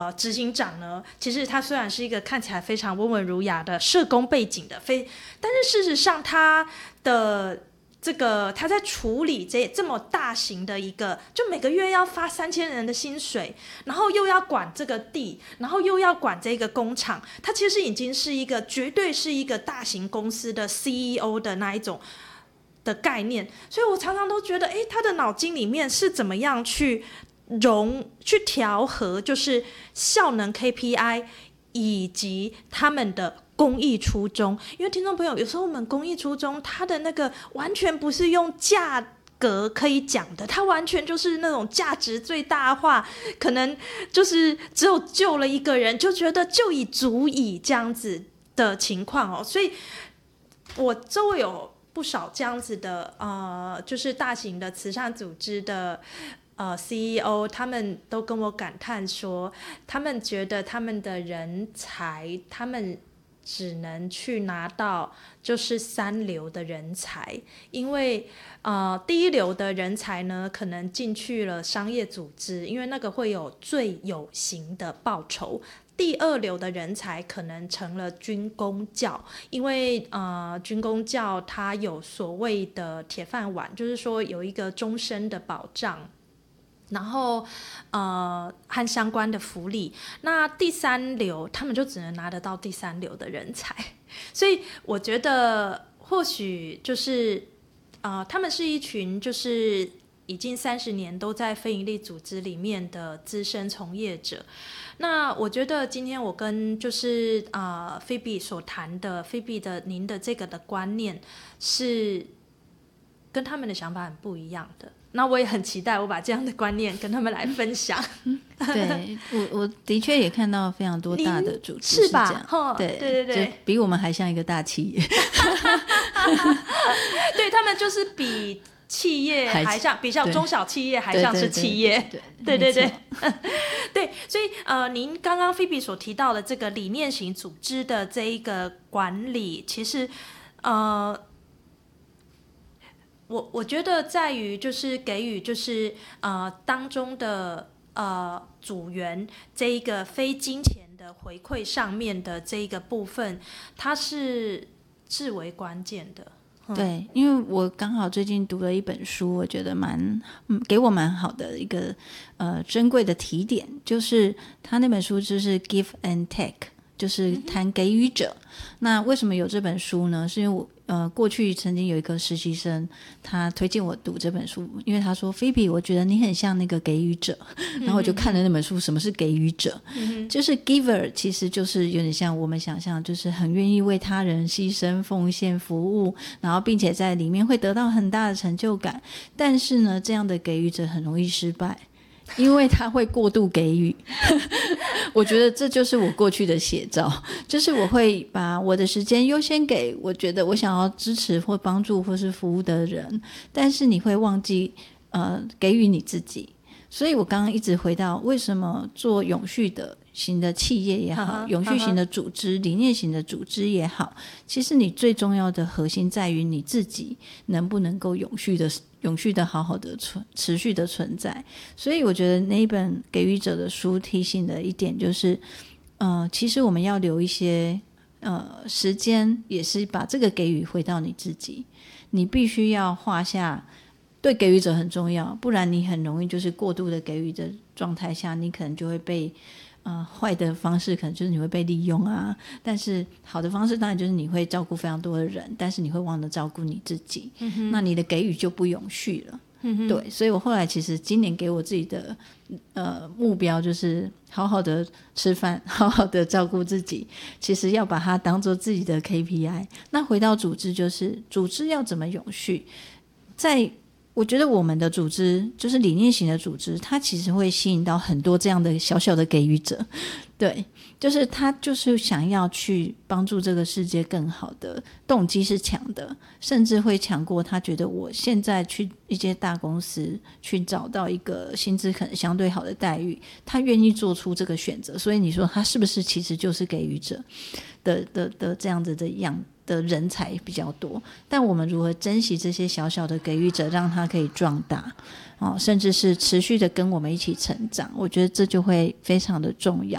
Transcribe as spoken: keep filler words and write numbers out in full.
呃，执行长呢，其实他虽然是一个看起来非常温文儒雅的社工背景的，非，但是事实上他的这个他在处理这这么大型的一个，就每个月要发三千人的薪水，然后又要管这个地，然后又要管这个工厂，他其实已经是一个绝对是一个大型公司的 C E O 的那一种的概念，所以我常常都觉得，哎，他的脑筋里面是怎么样去融去调和，就是效能 K P I 以及他们的公益初衷。因为听众朋友，有时候我们公益初衷，它的那个完全不是用价格可以讲的，它完全就是那种价值最大化，可能就是只有救了一个人，就觉得就已足以这样子的情况哦。所以我周围有不少这样子的，呃，就是大型的慈善组织的。呃 C E O 他们都跟我感叹说，他们觉得他们的人才，他们只能去拿到就是三流的人才，因为呃第一流的人才呢，可能进去了商业组织，因为那个会有最有形的报酬。第二流的人才可能成了军公教，因为呃军公教它有所谓的铁饭碗，就是说有一个终身的保障。然后，呃，和相关的福利，那第三流他们就只能拿得到第三流的人才，所以我觉得或许就是，呃，他们是一群就是已经三十年都在非营利组织里面的资深从业者。那我觉得今天我跟就是呃菲比所谈的，菲比的您的这个的观念是跟他们的想法很不一样的。那我也很期待我把这样的观念跟他们来分享。 对，我我的确也看到非常多大的组织是吧？ 是这样，对对对对， 就比我们还像一个大企业。 对，他们就是比企业还像，比较中小企业还像是企业。对对对对，所以呃，您刚刚菲比所提到的这个理念型组织的这一个管理，其实呃。我我觉得在于就是给予就是呃当中的呃组员这一个非金钱的回馈上面的这一个部分，它是至为关键的。 嗯、对，因为我刚好最近读了一本书，我觉得蛮、嗯、给我蛮好的一个呃珍贵的提点，就是他那本书就是 Give and Take， 就是谈给予者。嗯、那为什么有这本书呢？是因为我呃，过去曾经有一个实习生，他推荐我读这本书，因为他说菲比，我觉得你很像那个给予者。然后我就看了那本书，什么是给予者？嗯、就是 giver 其实就是有点像我们想象，就是很愿意为他人牺牲奉献服务，然后并且在里面会得到很大的成就感。但是呢，这样的给予者很容易失败，因为他会过度给予。我觉得这就是我过去的写照，就是我会把我的时间优先给我觉得我想要支持或帮助或是服务的人，但是你会忘记呃给予你自己。所以我刚刚一直回到为什么做永续的型的企业也好，永续型的组织，理念型的组织也好，其实你最重要的核心在于你自己能不能够永续的永续的好好的存持续的存在。所以我觉得那一本给予者的书提醒的一点就是呃，其实我们要留一些呃时间，也是把这个给予回到你自己。你必须要画下对给予者很重要，不然你很容易就是过度的给予的状态下，你可能就会被呃坏的方式可能就是你会被利用啊，但是好的方式当然就是你会照顾非常多的人，但是你会忘了照顾你自己。嗯、那你的给予就不永续了。嗯、对，所以我后来其实今年给我自己的呃目标就是好好的吃饭，好好的照顾自己，其实要把它当做自己的 K P I。 那回到组织，就是组织要怎么永续，在我觉得我们的组织就是理念型的组织，它其实会吸引到很多这样的小小的给予者。对，就是他就是想要去帮助这个世界更好的动机是强的，甚至会强过他觉得我现在去一些大公司去找到一个薪资可能相对好的待遇，他愿意做出这个选择。所以你说他是不是其实就是给予者的的的这样子的样的人才比较多？但我们如何珍惜这些小小的给予者，让他可以壮大、哦、甚至是持续的跟我们一起成长，我觉得这就会非常的重要。